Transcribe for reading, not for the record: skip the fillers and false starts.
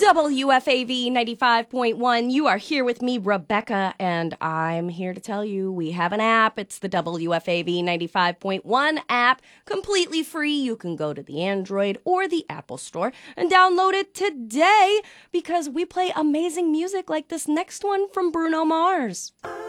WFAV 95.1. You are here with me, Rebecca, and I'm here to tell you we have an app. It's the WFAV 95.1 app, completely free. You can go to the Android or the Apple Store and download it today because we play amazing music like this next one from Bruno Mars.